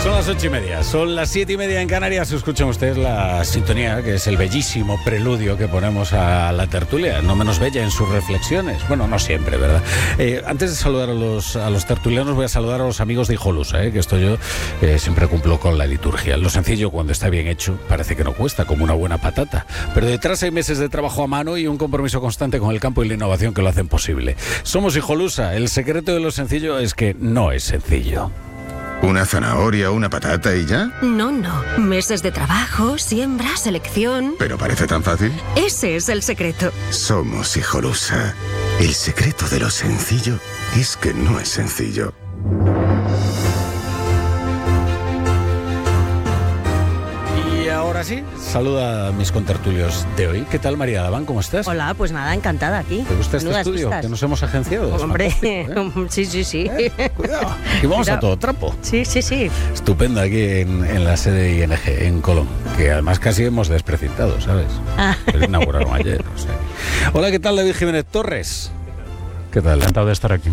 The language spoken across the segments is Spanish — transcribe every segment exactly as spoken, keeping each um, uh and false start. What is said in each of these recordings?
Son las ocho y media, son las siete y media en Canarias. Escuchen ustedes la sintonía, que es el bellísimo preludio que ponemos a la tertulia, no menos bella en sus reflexiones. Bueno, no siempre, ¿verdad? Eh, antes de saludar a los, a los tertulianos, voy a saludar a los amigos de Hijolusa, ¿eh? que esto yo eh, siempre cumplo con la liturgia. Lo sencillo, cuando está bien hecho, parece que no cuesta, como una buena patata. Pero detrás hay meses de trabajo a mano y un compromiso constante con el campo y la innovación que lo hacen posible. Somos Hijolusa. El secreto de lo sencillo es que no es sencillo. ¿Una zanahoria, una patata y ya? No, no. Meses de trabajo, siembra, selección... ¿Pero parece tan fácil? Ese es el secreto. Somos Hijolusa. El secreto de lo sencillo es que no es sencillo. Ahora sí, saluda a mis contertulios de hoy. ¿Qué tal, María Daván? ¿Cómo estás? Hola, pues nada, encantada aquí. ¿Te gusta este Menudas estudio vistas. que nos hemos agenciado? Es Hombre, fantástico, ¿eh? sí, sí, sí. ¿Eh? Cuidado. Y vamos Cuidado. a todo trapo. Sí, sí, sí. Estupendo aquí en, en la sede de I N G, en Colón, que además casi hemos desprecintado, ¿sabes? Ah. Lo inauguraron ayer, o sea. Hola, ¿qué tal, David Jiménez Torres? ¿Qué tal? Encantado de estar aquí.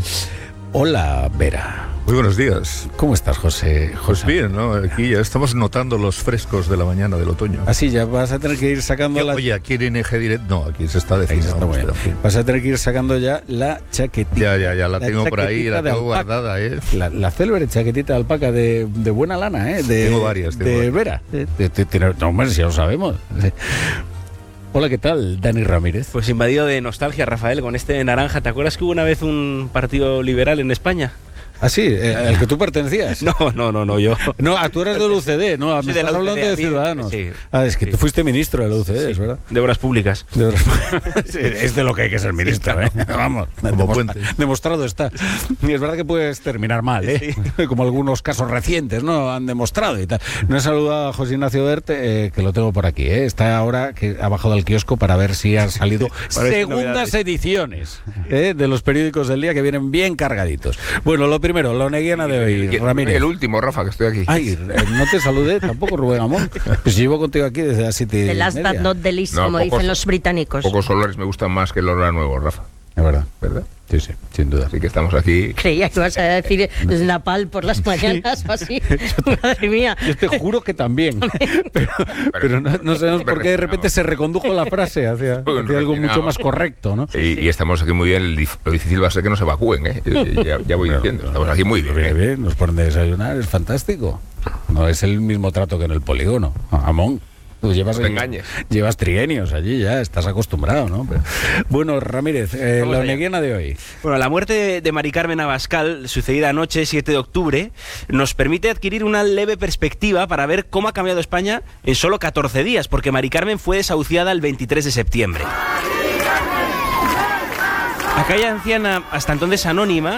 Hola, Vera. Muy buenos días. ¿Cómo estás, José? Pues José. bien, ¿no? Aquí ya estamos notando los frescos de la mañana del otoño. Así ya vas a tener que ir sacando la... Oye, aquí en I N G Direct, no, aquí se está Ahí definiendo. se está muy bien. Vas a tener que ir sacando ya la chaquetita. Ya, ya, ya, la, La tengo por ahí, chaquetita la de tengo alpaca. guardada, ¿eh? La, la célebre chaquetita de alpaca de, de buena lana, ¿eh? De, Tengo varias, tengo de varias. Vera. De, de- de- de- no, hombre, si ya lo sabemos. Sí. Hola, ¿qué tal? Dani Ramírez. Pues invadido de nostalgia, Rafael, con este naranja. ¿Te acuerdas que hubo una vez un partido liberal en España? Ah, sí, eh, al que tú pertenecías. No, no, no, no, yo. No, ah, tú eres del U C D, no, me Soy de estás la U C D, hablando de a mí, Ciudadanos. sí. Ah, es que Sí. tú fuiste ministro de la U C D, ¿es verdad? De obras públicas. De verdad. Sí, es de lo que hay que ser ministro, ¿eh? Vamos, Como demostra- puente. demostrado está. Y es verdad que puedes terminar mal, ¿eh? Como algunos casos recientes, ¿no? Han demostrado y tal. No he saludado a José Ignacio Berte, eh, que lo tengo por aquí, ¿eh? Está ahora que ha bajado al kiosco para ver si han salido Parece segundas novedades. ediciones ¿eh? de los periódicos del día, que vienen bien cargaditos. Bueno, lo primero, la oneguiana de hoy, Ramírez. El último, Rafa, que estoy aquí. Ay, eh, no te saludé tampoco, Rubén Amón. Pues llevo contigo aquí desde las siete The y last media. but not the least, No, como pocos- dicen los británicos. Pocos olores me gustan más que el olor a nuevo, Rafa. Es verdad. ¿Verdad? Sí, sí, sin duda. Así que estamos aquí. Creía que ibas a decir napal por las mañanas o así. Madre mía. Yo te juro que también. Pero, pero no, no sabemos por qué de repente se recondujo la frase hacia, hacia algo mucho más correcto, ¿no? Y, y estamos aquí muy bien. El dif- Lo difícil va a ser que no se evacúen, ¿eh? Ya, ya voy diciendo. Estamos aquí muy bien. Bien, ¿eh? bien, nos ponen de desayunar, es fantástico. No es el mismo trato que en el polígono. Amón. Tú llevas, No te engañes. llevas trienios allí, ya estás acostumbrado, ¿no? Pero- bueno, Ramírez, eh, Vamos la allá. oneguiana de hoy. Bueno, la muerte de, de Mari Carmen Abascal, sucedida anoche, siete de octubre, nos permite adquirir una leve perspectiva para ver cómo ha cambiado España en solo catorce días, porque Mari Carmen fue desahuciada el veintitrés de septiembre. Aquella anciana, hasta entonces anónima,